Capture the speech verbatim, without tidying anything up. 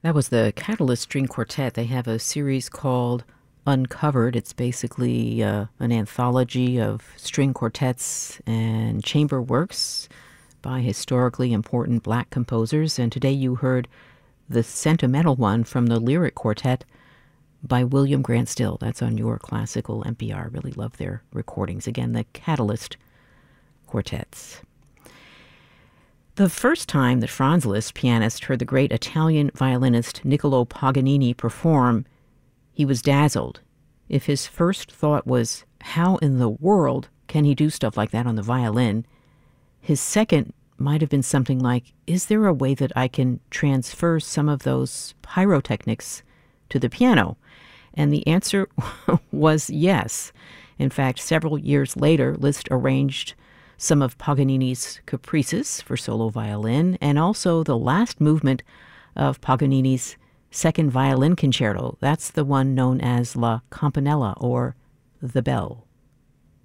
That was the Catalyst String Quartet. They have a series called Uncovered. It's basically uh, an anthology of string quartets and chamber works by historically important black composers. And today you heard the sentimental one from the Lyric Quartet by William Grant Still. That's on your classical N P R. Really love their recordings. Again, the Catalyst Quartets. The first time that Franz Liszt, pianist, heard the great Italian violinist Niccolo Paganini perform, he was dazzled. If his first thought was, how in the world can he do stuff like that on the violin? His second might have been something like, is there a way that I can transfer some of those pyrotechnics to the piano? And the answer was yes. In fact, several years later, Liszt arranged some of Paganini's caprices for solo violin, and also the last movement of Paganini's second violin concerto. That's the one known as La Campanella, or The Bell.